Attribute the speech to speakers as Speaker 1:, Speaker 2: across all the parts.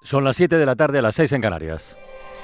Speaker 1: Son las 7 de la tarde, a las 6 en Canarias.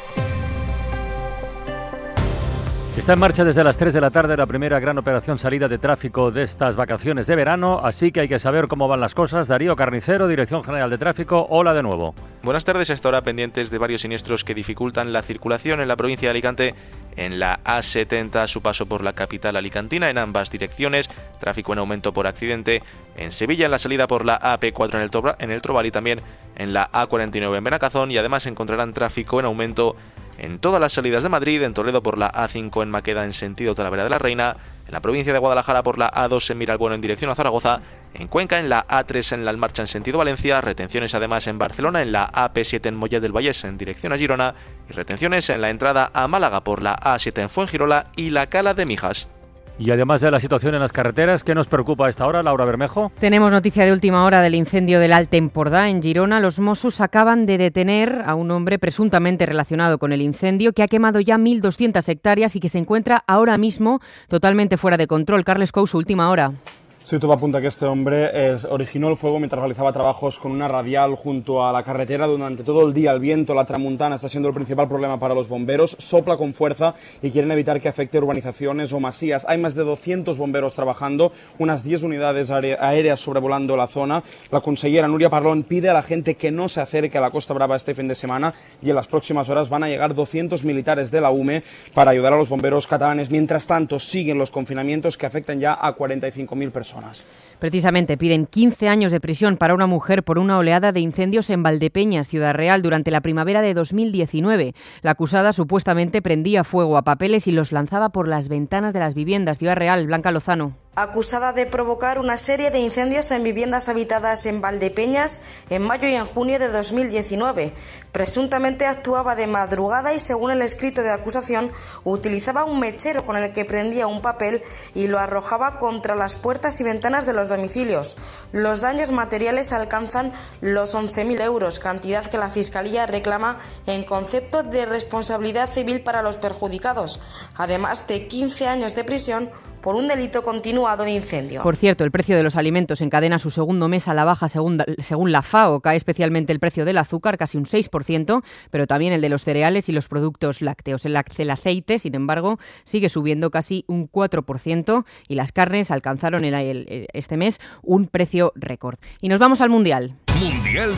Speaker 1: Está en marcha desde las 3 de la tarde la primera gran operación salida de tráfico de estas vacaciones de verano, así que hay que saber cómo van las cosas. Darío Carnicero, Dirección General de Tráfico, hola de nuevo.
Speaker 2: Buenas tardes, hasta ahora pendientes de varios siniestros que dificultan la circulación en la provincia de Alicante, en la A70 a su paso por la capital alicantina en ambas direcciones, tráfico en aumento por accidente, en Sevilla en la salida por la AP4 en el Trobal y también en la A49 en Benacazón, y además encontrarán tráfico en aumento en todas las salidas de Madrid, en Toledo por la A5 en Maqueda en sentido Talavera de la Reina, en la provincia de Guadalajara por la A2 en Miralbueno en dirección a Zaragoza, en Cuenca en la A3 en La Almarcha en sentido Valencia, retenciones además en Barcelona en la AP7 en Mollet del Vallès en dirección a Girona y retenciones en la entrada a Málaga por la A7 en Fuengirola y la Cala de Mijas.
Speaker 1: Y además de la situación en las carreteras, ¿qué nos preocupa a esta hora, Laura Bermejo?
Speaker 3: Tenemos noticia de última hora del incendio del Alt Empordà en Girona. Los Mossos acaban de detener a un hombre presuntamente relacionado con el incendio que ha quemado ya 1.200 hectáreas y que se encuentra ahora mismo totalmente fuera de control. Carles Couso, última hora.
Speaker 4: Sí, todo apunta que este hombre originó el fuego mientras realizaba trabajos con una radial junto a la carretera. Durante todo el día el viento, la tramuntana, está siendo el principal problema para los bomberos. Sopla con fuerza y quieren evitar que afecte urbanizaciones o masías. Hay más de 200 bomberos trabajando, unas 10 unidades aéreas sobrevolando la zona. La consellera Núria Parlon pide a la gente que no se acerque a la Costa Brava este fin de semana y en las próximas horas van a llegar 200 militares de la UME para ayudar a los bomberos catalanes. Mientras tanto, siguen los confinamientos que afectan ya a 45.000 personas.
Speaker 3: Precisamente piden 15 años de prisión para una mujer por una oleada de incendios en Valdepeñas, Ciudad Real, durante la primavera de 2019. La acusada supuestamente prendía fuego a papeles y los lanzaba por las ventanas de las viviendas. Ciudad Real, Blanca Lozano.
Speaker 5: Acusada de provocar una serie de incendios en viviendas habitadas en Valdepeñas en mayo y en junio de 2019. Presuntamente actuaba de madrugada y, según el escrito de acusación, utilizaba un mechero con el que prendía un papel y lo arrojaba contra las puertas y ventanas de los domicilios. Los daños materiales alcanzan los 11.000 euros, cantidad que la Fiscalía reclama en concepto de responsabilidad civil para los perjudicados, además de 15 años de prisión por un delito continuado de incendio.
Speaker 3: Por cierto, el precio de los alimentos encadena su segundo mes a la baja según la FAO. Cae especialmente el precio del azúcar, casi un 6%, pero también el de los cereales y los productos lácteos. El aceite, sin embargo, sigue subiendo casi un 4% y las carnes alcanzaron este mes un precio récord. Y nos vamos al Mundial.
Speaker 6: Mundial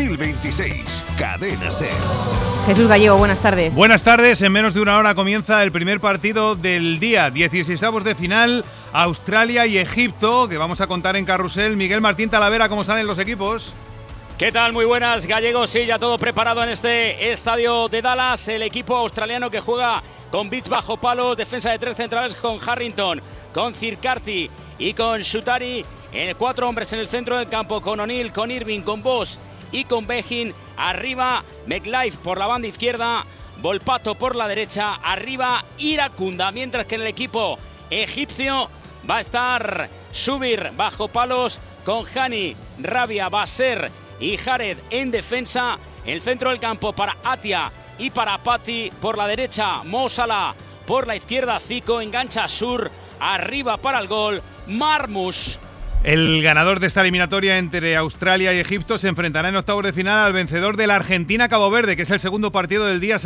Speaker 6: 2026, Cadena SER.
Speaker 3: Jesús Gallego, buenas tardes.
Speaker 7: Buenas tardes, en menos de una hora comienza el primer partido del día, 16avos de final, Australia y Egipto, que vamos a contar en Carrusel. Miguel Martín Talavera, ¿cómo salen los equipos?
Speaker 8: ¿Qué tal? Muy buenas, Gallego. Sí, ya todo preparado en este estadio de Dallas. El equipo australiano que juega con beach bajo palos, defensa de 3 centrales con Harrington, con Circarti y con Shutari. 4 hombres en el centro del campo, con O'Neill, con Irving, con Bosch y con Begin. Arriba, McLife por la banda izquierda, Volpato por la derecha, arriba Iracunda, mientras que en el equipo egipcio va a estar Subir bajo palos con Hani, Rabia, Basser y Jared en defensa. El centro del campo para Atia y para Patti, por la derecha Mo Salah, por la izquierda Zico, engancha Sur, arriba para el gol Marmoush.
Speaker 7: El ganador de esta eliminatoria entre Australia y Egipto se enfrentará en octavos de final al vencedor de la Argentina-Cabo Verde, que es el segundo partido del día.